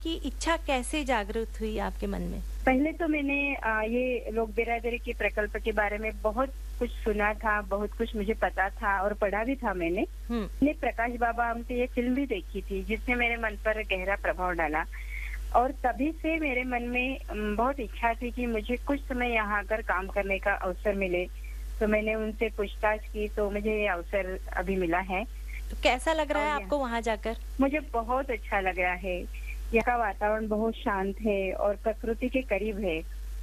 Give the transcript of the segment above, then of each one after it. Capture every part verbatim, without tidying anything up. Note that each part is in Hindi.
की इच्छा कैसे जागृत हुई आपके मन में? पहले तो मैंने अ, ये लोक बिरादरी के प्रकल्प के बारे में बहुत कुछ सुना था, बहुत कुछ मुझे पता था और पढ़ा भी था मैंने। हुँ। मैंने प्रकाश बाबा हमसे ये फ़िल्म भी देखी थी, जिसने मेरे मन पर गहरा प्रभाव डाला और तभी से मेरे मन में उम, बहुत इच्छा थी कि मुझे कुछ समय यहाँ आकर काम करने का अवसर मिले। तो मैंने उनसे पूछताछ की, तो मुझे ये अवसर अभी मिला है तो कैसा लग रहा और है यह आपको वहाँ जाकर? मुझे बहुत अच्छा लग रहा है। यहाँ का वातावरण बहुत शांत है और प्रकृति के करीब है।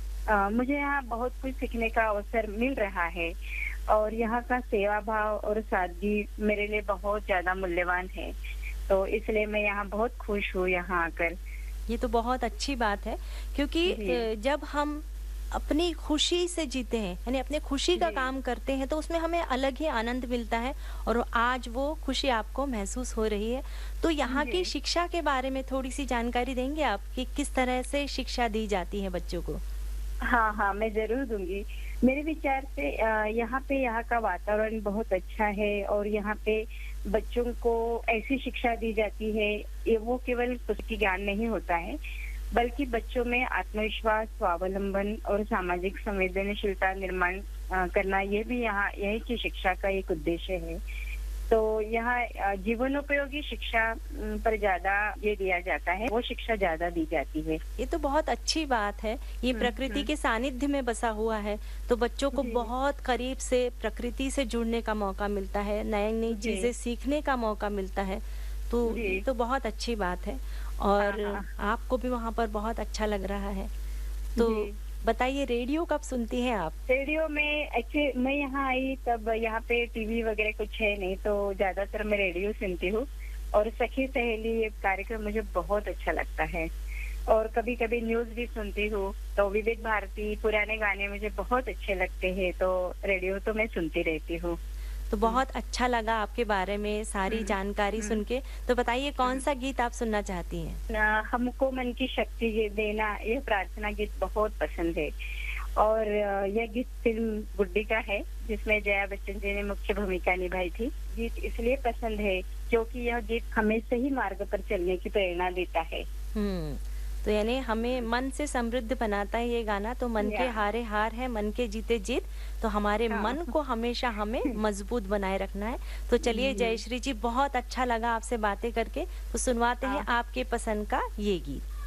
अ, मुझे यहाँ बहुत कुछ सीखने का अवसर मिल रहा है और यहाँ का सेवा भाव और सादगी मेरे लिए बहुत ज़्यादा मूल्यवान है। तो इसलिए मैं यहाँ बहुत खुश हूँ यहाँ आकर। ये तो बहुत अच्छी बात है क्योंकि जी, अ, जब हम अपनी खुशी से जीते हैं यानी अपने खुशी का जी, काम करते हैं तो उसमें हमें अलग ही आनंद मिलता है और आज वो खुशी आपको महसूस हो रही है। तो यहाँ जी। की शिक्षा के बारे में थोड़ी-सी जानकारी देंगे आप कि किस तरह से शिक्षा दी जाती है बच्चों को? हाँ, हाँ, मैं ज़रूर दूँगी। मेरे विचार से अ, यहाँ पे यहाँ का वातावरण बहुत अच्छा है और यहाँ पे बच्चों को ऐसी शिक्षा दी जाती है, ये वो केवल पुस्तकी ज्ञान नहीं होता है, बल्कि बच्चों में आत्मविश्वास, स्वावलंबन और सामाजिक संवेदनशीलता निर्माण अ, करना ये भी यहाँ यही की शिक्षा का एक उद्देश्य है। तो यहाँ अ, जीवनोपयोगी शिक्षा उम, पर ज़्यादा ये दिया जाता है, वो शिक्षा ज़्यादा दी जाती है। ये तो बहुत अच्छी बात है। ये हुँ, प्रकृति हुँ। के सानिध्य में बसा हुआ है, तो बच्चों को जी, बहुत करीब से प्रकृति से जुड़ने का मौका मिलता है, नई-नई जी, चीज़ें सीखने का मौका मिलता है। तो जी। ये तो बहुत अच्छी बात है हाँ, और हाँ। आपको भी वहाँ पर बहुत अच्छा लग रहा है। तो जी, बताइए रेडियो कब सुनती हैं आप? रेडियो में एक्चुअली मैं यहाँ आई तब यहाँ पे टीवी वगैरह कुछ है नहीं, तो ज़्यादातर मैं रेडियो सुनती हूँ और सखी सहेली ये कार्यक्रम मुझे बहुत अच्छा लगता है और कभी-कभी न्यूज़ भी सुनती हूँ, तो विविध भारती पुराने गाने मुझे बहुत अच्छे लगते हैं, तो रेडियो तो मैं सुनती रहती हूँ। तो हुँ, बहुत अच्छा लगा आपके बारे में सारी हुँ, जानकारी हुँ, सुन के। तो बताइए हुँ। कौन-सा गीत आप सुनना चाहती हैं? ना हमको मन की शक्ति ये देना ये प्रार्थना गीत बहुत पसंद है और अ, यह गीत फिल्म गुड्डी का है जिसमें जया बच्चन जी ने मुख्य भूमिका निभाई थी। गीत इसलिए पसंद है क्योंकि यह गीत हमें सही मार्ग पर चलने की प्रेरणा देता है। हुँ। तो यानी हमें मन से समृद्ध बनाता है ये गाना, तो मन के या हारे हार है, मन के जीते जीत, तो हमारे हाँ। मन को हमेशा हमें मज़बूत बनाए रखना है। तो चलिए हम्म, जयश्री जी बहुत अच्छा लगा आपसे बातें करके, तो सुनवाते हैं हाँ आपके पसंद का ये गीत।